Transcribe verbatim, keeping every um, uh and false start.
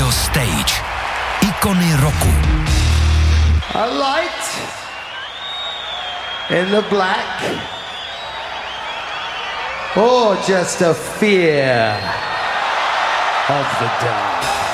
World Stage. Ikony roku. A light in the black, or just a fear of the dark.